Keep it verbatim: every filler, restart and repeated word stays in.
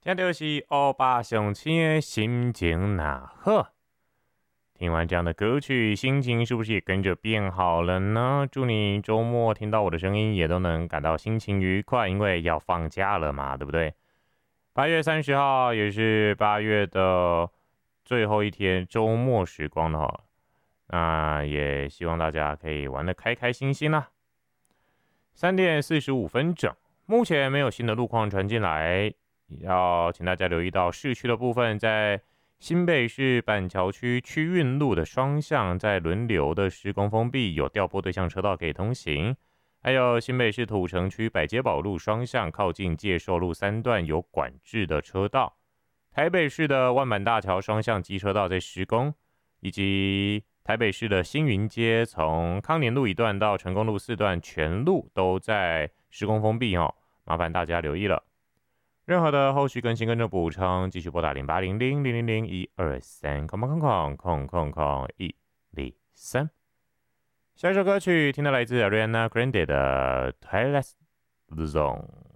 听到是欧巴上亲的心情哪好？听完这样的歌曲，心情是不是也跟着变好了呢？祝你周末听到我的声音也都能感到心情愉快，因为要放假了嘛，对不对？八月三十号也是八月的最后一天，周末时光了哈。那也希望大家可以玩得开开心心啦。三点四十五分整，目前没有新的路况传进来，要请大家留意到市区的部分，在新北市板桥区区运路的双向在轮流的施工封闭，有调拨对向车道可以通行。还有新北市土城区百街宝路双向靠近介寿路三段有管制的车道。台北市的万板大桥双向机车道在施工，以及台北市的新云街从康年路一段到成功路四段全路都在施工封闭哦，麻烦大家留意了。任何的后续更新跟着补充，继续拨打零八零零零零零一二三空空空空空空一零三。下一首歌曲听到来自 Ariana Grande 的《Twilight Zone》。